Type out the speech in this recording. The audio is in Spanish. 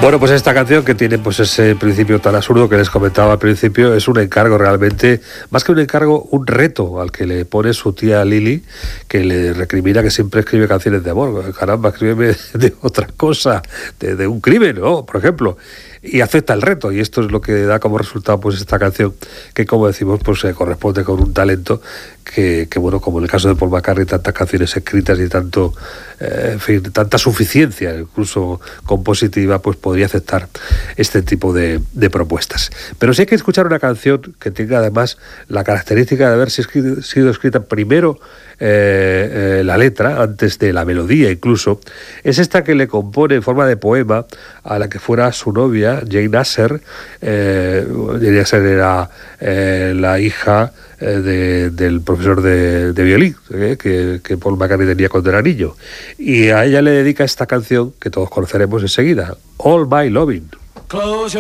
Bueno, pues esta canción que tiene pues ese principio tan absurdo que les comentaba al principio, es un encargo realmente, más que un encargo, un reto al que le pone su tía Lili, que le recrimina que siempre escribe canciones de amor. Caramba, escríbeme de otra cosa, de un crimen, ¿no? Por ejemplo. Y acepta el reto, y esto es lo que da como resultado pues esta canción, que como decimos pues se corresponde con un talento que bueno, como en el caso de Paul McCartney, tantas canciones escritas y tanto en fin, tanta suficiencia incluso compositiva, pues podría aceptar este tipo de propuestas. Pero si hay que escuchar una canción que tenga además la característica de haber sido escrita primero la letra antes de la melodía, incluso es esta que le compone en forma de poema a la que fuera su novia, Jane Asher. Jane Asher era la hija del profesor de violín que Paul McCartney tenía cuando era niño, y a ella le dedica esta canción que todos conoceremos enseguida, All My Lovin'.